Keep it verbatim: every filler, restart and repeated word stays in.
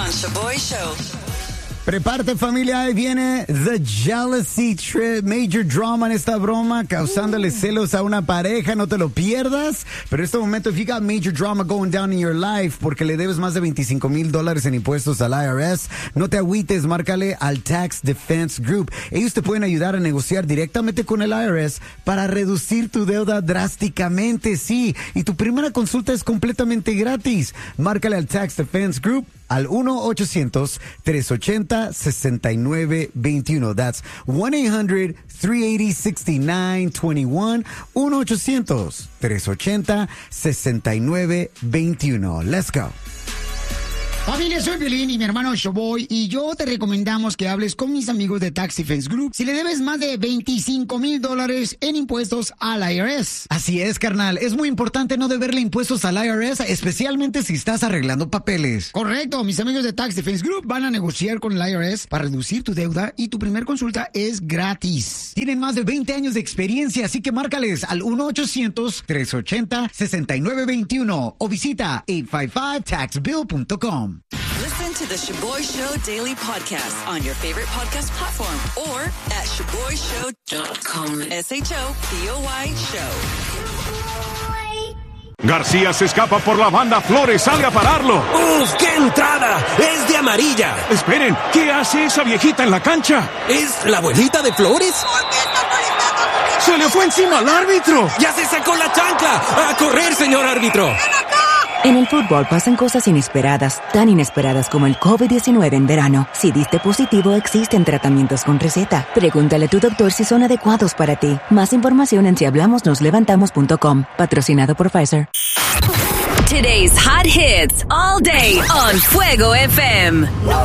on Shaboy Show. Prepárate, familia, ahí viene The Jealousy Trip, major drama en esta broma, causándole celos a una pareja, no te lo pierdas. Pero en este momento, if you got major drama going down in your life, porque le debes más de veinticinco mil dólares en impuestos al I R S, no te agüites, márcale al Tax Defense Group. Ellos te pueden ayudar a negociar directamente con el I R S para reducir tu deuda drásticamente, sí. Y tu primera consulta es completamente gratis. Márcale al Tax Defense Group al uno ochocientos, tres ochenta, seis nueve dos uno. That's one eight hundred, three eighty, six nine two one. uno ochocientos, tres ochenta, seis nueve dos uno. Let's go. Familia, soy Piolín y mi hermano Shaboy, y yo te recomendamos que hables con mis amigos de Tax Defense Group si le debes más de veinticinco mil dólares en impuestos al I R S. Así es, carnal. Es muy importante no deberle impuestos al I R S, especialmente si estás arreglando papeles. Correcto. Mis amigos de Tax Defense Group van a negociar con el I R S para reducir tu deuda y tu primer consulta es gratis. Tienen más de veinte años de experiencia, así que márcales al uno ochocientos, tres ochenta, seis nueve dos uno o visita ocho cinco cinco tax bill punto com. Listen to the Shaboy Show Daily Podcast on your favorite podcast platform or at shaboy show dot com. S H O P O Y Show. García se escapa por la banda, Flores sale a pararlo. ¡Uf, qué entrada! ¡Es de amarilla! Esperen, ¿qué hace esa viejita en la cancha? ¿Es la abuelita de Flores? ¡Se le fue encima al árbitro! ¡Ya se sacó la chancla! ¡A correr, señor árbitro! En el fútbol pasan cosas inesperadas, tan inesperadas como el COVID diecinueve en verano. Si diste positivo, existen tratamientos con receta. Pregúntale a tu doctor si son adecuados para ti. Más información en si hablamos nos levantamos punto com. Patrocinado por Pfizer. Today's hot hits all day on Fuego F M.